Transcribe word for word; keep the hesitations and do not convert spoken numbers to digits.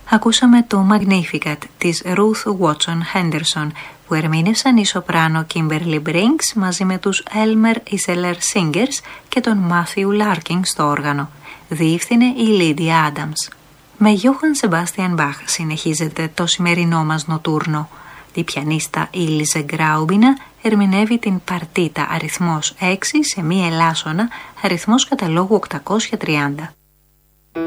Ακούσαμε το Magnificat της Ruth Watson Henderson που ερμήνευσαν η σοπράνο Kimberly Brinks μαζί με τους Elmer Iseler Singers και τον Matthew Larkin στο όργανο. Διεύθυνε η Lydia Adams. Με Johann Sebastian Bach συνεχίζεται το σημερινό μας νοτούρνο. Η πιανίστα Ilse Graubina ερμηνεύει την παρτίτα αριθμός έξι σε μη ελάσσονα, αριθμός καταλόγου οκτακόσια τριάντα.